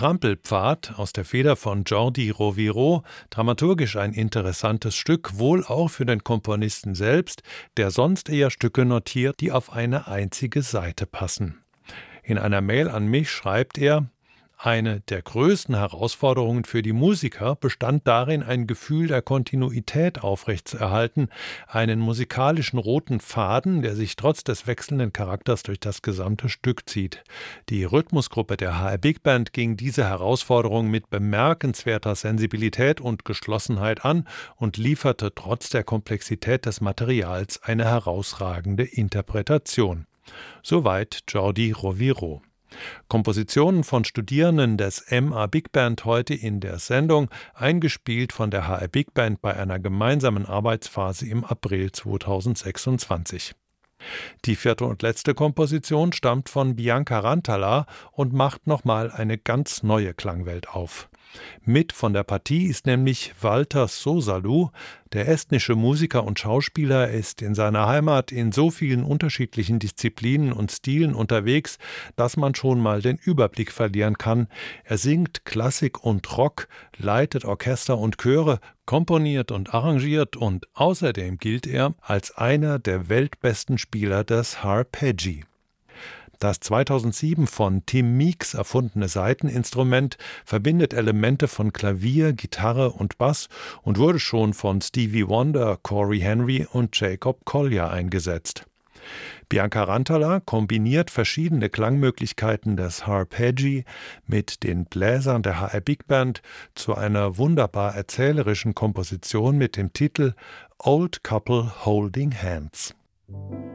Trampelpfad aus der Feder von Jordi Rovira, dramaturgisch ein interessantes Stück, wohl auch für den Komponisten selbst, der sonst eher Stücke notiert, die auf eine einzige Seite passen. In einer Mail an mich schreibt er: Eine der größten Herausforderungen für die Musiker bestand darin, ein Gefühl der Kontinuität aufrechtzuerhalten, einen musikalischen roten Faden, der sich trotz des wechselnden Charakters durch das gesamte Stück zieht. Die Rhythmusgruppe der HR Big Band ging diese Herausforderung mit bemerkenswerter Sensibilität und Geschlossenheit an und lieferte trotz der Komplexität des Materials eine herausragende Interpretation. Soweit Jordi Rovira. Kompositionen von Studierenden des MA Big Band heute in der Sendung, eingespielt von der HR Big Band bei einer gemeinsamen Arbeitsphase im April 2026. Die vierte und letzte Komposition stammt von Bianca Rantala und macht nochmal eine ganz neue Klangwelt auf. Mit von der Partie ist nämlich Walter Sosalu. Der estnische Musiker und Schauspieler ist in seiner Heimat in so vielen unterschiedlichen Disziplinen und Stilen unterwegs, dass man schon mal den Überblick verlieren kann. Er singt Klassik und Rock, leitet Orchester und Chöre, komponiert und arrangiert und außerdem gilt er als einer der weltbesten Spieler des Harpeggi. Das 2007 von Tim Meeks erfundene Saiteninstrument verbindet Elemente von Klavier, Gitarre und Bass und wurde schon von Stevie Wonder, Corey Henry und Jacob Collier eingesetzt. Bianca Rantala kombiniert verschiedene Klangmöglichkeiten des Harpeggi mit den Bläsern der HR Big Band zu einer wunderbar erzählerischen Komposition mit dem Titel Old Couple Holding Hands.